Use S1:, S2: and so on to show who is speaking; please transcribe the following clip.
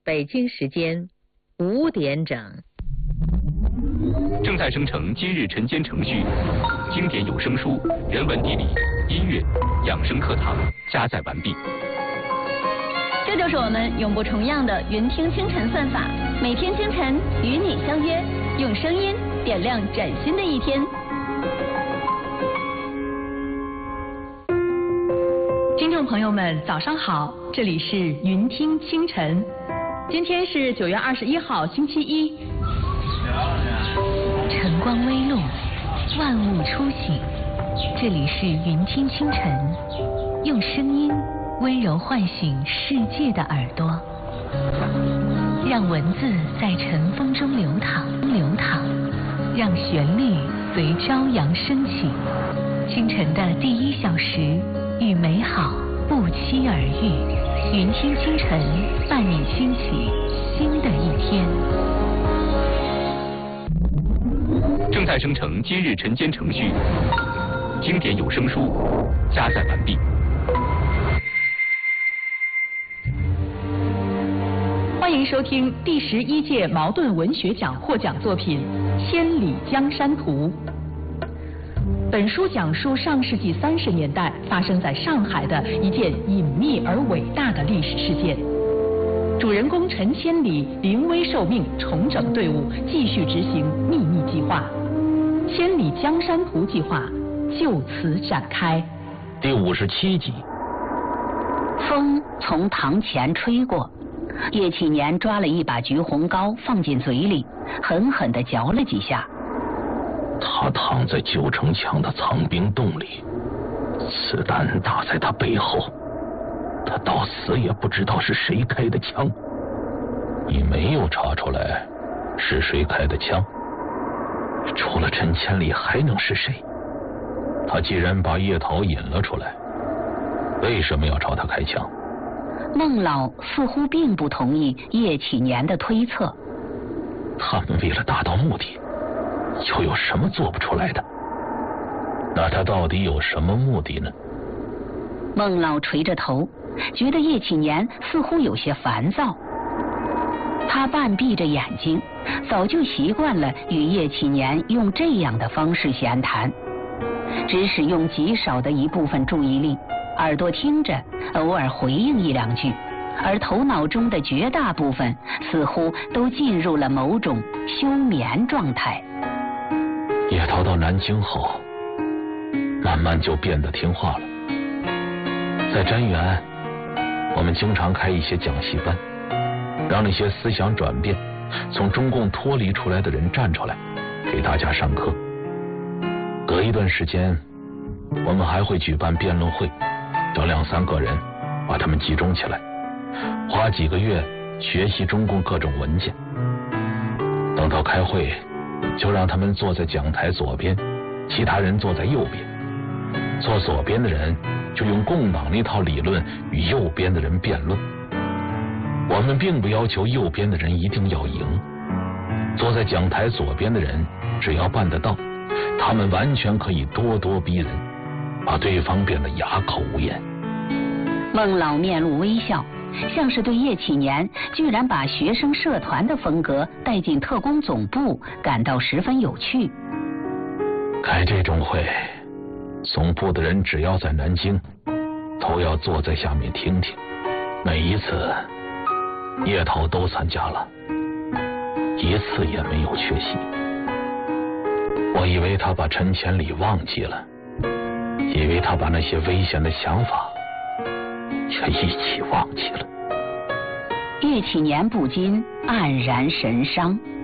S1: 北京时间5点整。
S2: 正在生成今日晨间程序，经典有声书、人文地理、音乐、养生课堂加载完毕。
S3: 这就是我们永不重样的云听清晨算法，每天清晨与你相约，用声音点亮崭新的一天。
S4: 听众朋友们，早上好，这里是云听清晨，今天是9月21号，星期一。
S5: 晨光微露，万物初醒，这里是云听清晨，用声音温柔唤醒世界的耳朵，让文字在晨风中流淌，让旋律随朝阳升起。清晨的第1小时，与美好不期而遇。云听清晨，伴你兴起新的一天。
S2: 正在生成今日晨间程序，经典有声书加载完毕。
S4: 欢迎收听第11届茅盾文学奖获奖作品《千里江山图》。本书讲述上世纪30年代发生在上海的一件隐秘而伟大的历史事件。主人公陈千里临危受命，重整队伍，继续执行秘密计划。千里江山图计划就此展开。
S6: 第57集。
S7: 风从堂前吹过，叶启年抓了一把橘红膏放进嘴里，狠狠地嚼了几下。
S6: 他躺在9城墙的藏兵洞里，子弹打在他背后，他到死也不知道是谁开的枪。你没有查出来是谁开的枪？除了陈千里还能是谁？他既然把叶桃引了出来，为什么要朝他开枪？
S7: 孟老似乎并不同意叶启年的推测。
S6: 他们为了达到目的，又有什么做不出来的？那他到底有什么目的呢？
S7: 孟老垂着头，觉得叶启年似乎有些烦躁。他半闭着眼睛，早就习惯了与叶启年用这样的方式闲谈，只使用极少的一部分注意力，耳朵听着，偶尔回应1、2句，而头脑中的绝大部分似乎都进入了某种休眠状态。
S6: 叶桃到南京后，慢慢就变得听话了。在瞻园，我们经常开一些讲习班，让那些思想转变、从中共脱离出来的人站出来，给大家上课。隔一段时间，我们还会举办辩论会，找2、3个人，把他们集中起来，花几个月学习中共各种文件。等到开会，就让他们坐在讲台左边，其他人坐在右边。坐左边的人就用共党那套理论与右边的人辩论。我们并不要求右边的人一定要赢，坐在讲台左边的人只要办得到，他们完全可以咄咄逼人，把对方变得哑口无言。
S7: 孟老面露微笑，像是对叶启年居然把学生社团的风格带进特工总部感到十分有趣。
S6: 开这种会，总部的人只要在南京，都要坐在下面听听。每一次叶桃都参加了，一次也没有缺席。我以为他把陈千里忘记了，以为他把那些危险的想法也一起忘记了。
S7: 叶启年不禁黯然神伤。